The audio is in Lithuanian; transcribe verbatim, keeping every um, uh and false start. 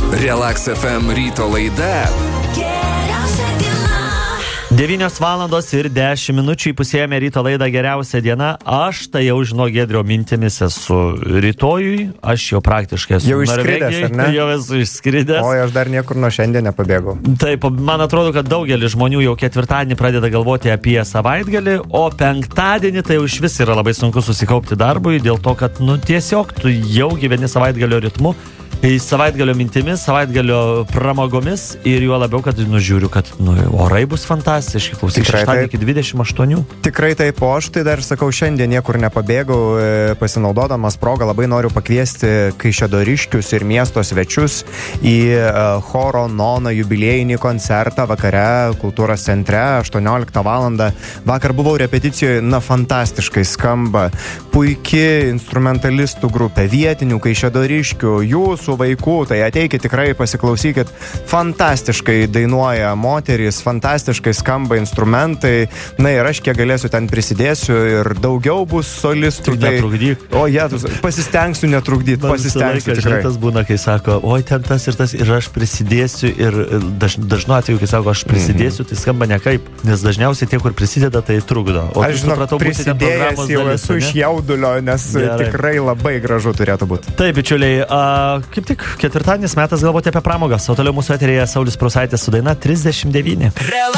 Relax F M ryto laida. devynios valandos ir dešimt minučių įpusėjame ryto laidą Geriausia diena. Aš tai jau žinau Giedrio mintimis esu rytojui, aš jau praktiškai esu jau išskridęs, ar ne? Jau esu išskridęs. O aš dar niekur nuo šiandien nepabėgau. Taip, man atrodo, kad daugelis žmonių jau ketvirtadienį pradeda galvoti apie savaitgalį, o penktadienį tai jau iš vis yra labai sunku susikaupti darbui, dėl to, kad nu, tiesiog tu jau gyveni savaitgalio ritmu. Savaitgalio mintimis, savaitgalio pramogomis ir juo labiau, kad nužiūriu, kad nu, orai bus fantastiški, klausyk, šeštadienį iki dvidešimt aštuonių. Tikrai taip, o aš tai dar sakau, šiandien niekur nepabėgau, pasinaudodamas progą labai noriu pakviesti kaišiadoriškius ir miesto svečius į choro Nona jubiliejinį koncertą vakare kultūros centre aštuonioliktą valandą. Vakar buvau repeticijoje, na fantastiškai skamba, puiki instrumentalistų grupė, vietinių kaišiadoriškių, jūsų vaikų, tai ateikit tikrai pasiklausykit, fantastiškai dainuoja moterys, fantastiškai skamba instrumentai, na ir aš kiek galėsiu ten prisidėsiu ir daugiau bus solistų. Tai netrukdyk. O jie, pasistengsiu netrukdyti, pasistengsiu tikrai. Tas būna, kai sako, oi ten tas ir tas ir aš prisidėsiu ir daž, dažnu atveju, kai sako, aš prisidėsiu, mm-hmm. tai skamba nekaip, nes dažniausiai tie, kur prisideda, tai trukdo. O aš žinau, prisidėjęs jau dalis, esu iš jaudulio, nes Gerai. Tikrai labai gražu turėtų būti. Taip, bičiuliai, a, kaip tik ketvirtadienis metas galvoti apie pramogas, o toliau mūsų eteryje Saulius Prūsaitis su daina trisdešimt devyni.